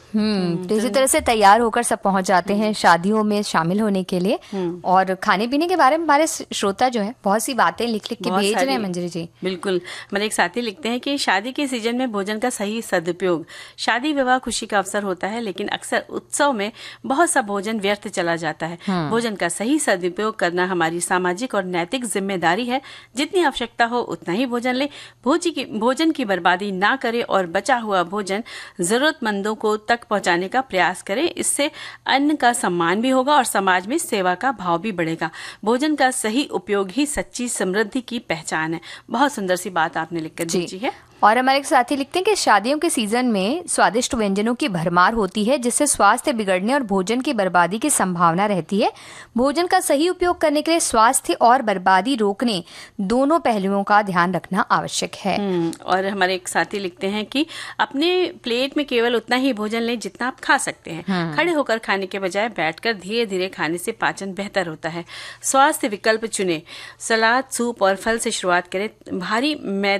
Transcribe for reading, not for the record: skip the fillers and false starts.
तो इसी तरह से तैयार होकर सब पहुंच जाते हैं शादियों में शामिल होने के लिए। और खाने पीने के बारे में हमारे श्रोता जो है बहुत सी बातें लिख के भेज रहे हैं मंजरी जी। बिल्कुल, हमारे एक साथी लिखते हैं कि शादी के सीजन में भोजन का सही सदुपयोग। शादी विवाह खुशी का अवसर होता है, लेकिन अक्सर उत्सव में बहुत सा भोजन व्यर्थ चला जाता है। भोजन का सही सदुपयोग करना हमारी सामाजिक और नैतिक जिम्मेदारी है। जितनी आवश्यकता हो उतना ही भोजन ले, भोजन की बर्बादी ना करें और बचा हुआ भोजन जरूरतमंदों को तक पहुंचाने का प्रयास करें। इससे अन्न का सम्मान भी होगा और समाज में सेवा का भाव भी बढ़ेगा। भोजन का सही उपयोग ही सच्ची समृद्धि की पहचान है। बहुत सुंदर सी बात आपने लिखकर भेजी है। और हमारे साथी लिखते हैं कि शादियों के सीजन में स्वादिष्ट व्यंजनों की भरमार होती है, जिससे स्वास्थ्य बिगड़ने और भोजन की बर्बादी की संभावना रहती है। भोजन का सही उपयोग करने के लिए स्वास्थ्य और बर्बादी रोकने दोनों पहलुओं का ध्यान रखना आवश्यक है। और हमारे एक साथी लिखते हैं कि अपने प्लेट में केवल उतना ही भोजन लें जितना आप खा सकते हैं। खड़े होकर खाने के बजाय बैठकर धीरे धीरे खाने से पाचन बेहतर होता है। स्वास्थ्य विकल्प चुने, सलाद, सूप और फल से शुरुआत करें। भारी